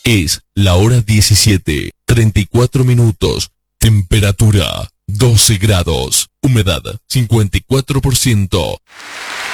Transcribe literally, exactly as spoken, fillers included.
Es la hora diecisiete, treinta y cuatro minutos. Temperatura doce grados. Humedad cincuenta y cuatro por ciento.